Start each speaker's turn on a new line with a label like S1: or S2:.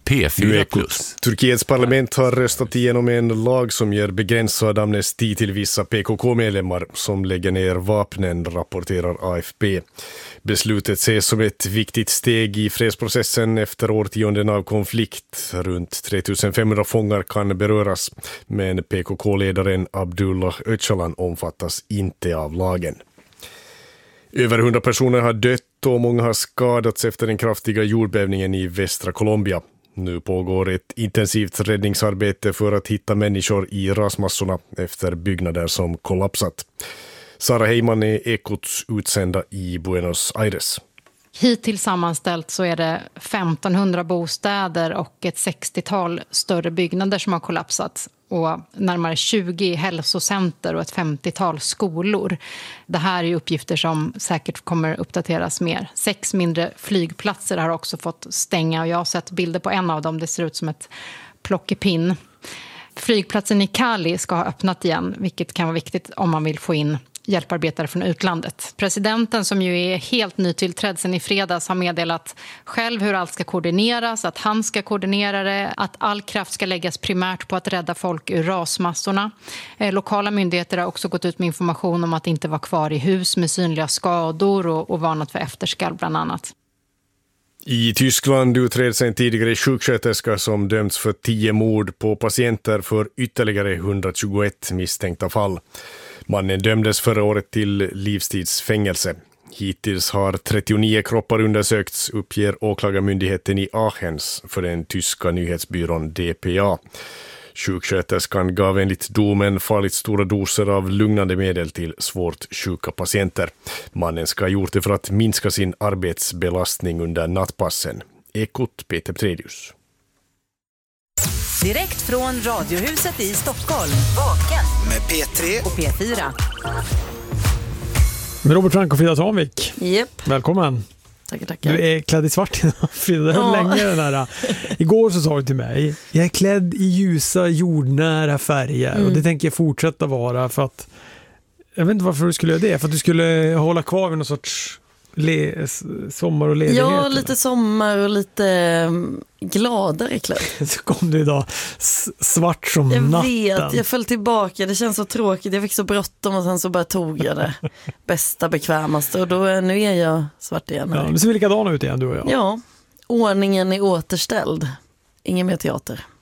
S1: P4+.
S2: Turkiets parlament har röstat igenom en lag som ger begränsad amnesti till vissa PKK-medlemmar som lägger ner vapnen, rapporterar AFP. Beslutet ses som ett viktigt steg i fredsprocessen efter årtionden av konflikt. Runt 3500 fångar kan beröras, men PKK-ledaren Abdullah Öcalan omfattas inte av lagen. Över 100 personer har dött och många har skadats efter den kraftiga jordbävningen i västra Colombia. Nu pågår ett intensivt räddningsarbete för att hitta människor i rasmassorna efter byggnader som kollapsat. Sara Heiman är Ekots utsända i Buenos Aires.
S3: Hittills sammanställt så är det 1500 bostäder och ett 60-tal större byggnader som har kollapsat och närmare 20 hälsocenter och ett 50-tal skolor. Det här är uppgifter som säkert kommer uppdateras mer. 6 mindre flygplatser har också fått stänga och jag har sett bilder på en av dem. Det ser ut som ett plockepinn. Flygplatsen i Cali ska ha öppnat igen, vilket kan vara viktigt om man vill få in hjälparbetare från utlandet. Presidenten, som ju är helt nytillträdd sedan i fredags, har meddelat själv hur allt ska koordineras, att han ska koordinera det, att all kraft ska läggas primärt på att rädda folk ur rasmassorna. Lokala myndigheter har också gått ut med information om att inte vara kvar i hus med synliga skador och varnat för efterskalv bland annat.
S2: I Tyskland utreds en tidigare sjuksköterska som dömts för 10 mord på patienter för ytterligare 121 misstänkta fall. Mannen dömdes förra året till livstidsfängelse. Hittills har 39 kroppar undersökts, uppger åklagarmyndigheten i Aachens för den tyska nyhetsbyrån DPA. Sjuksköterskan gav enligt domen farligt stora doser av lugnande medel till svårt sjuka patienter. Mannen ska ha gjort det för att minska sin arbetsbelastning under nattpassen. Ekot Peter Predius.
S4: Direkt från Radiohuset i Stockholm. Vaken
S5: med P3
S4: och P4.
S6: Med Robert Frank och Frida Tanvik.
S7: Yep.
S6: Välkommen.
S7: Tackar.
S6: Du är klädd i svart idag, Frida. Det har länge den här. Igår så sa du till mig, jag är klädd i ljusa, jordnära färger. Och det tänker jag fortsätta vara för att, jag vet inte varför du skulle göra det. För att du skulle hålla kvar vid någon sorts sommar och ledighet.
S7: Ja, lite sommar och lite gladare klädd.
S6: Så kom du idag svart som natten.
S7: Jag vet, jag föll tillbaka. Det känns så tråkigt. Jag fick så bråttom och sen så bara tog jag det bästa, bekvämaste. Och då, nu är jag svart igen.
S6: Ja, nu ser vi likadana ut igen, du och jag.
S7: Ja, ordningen är återställd. Ingen mer teater.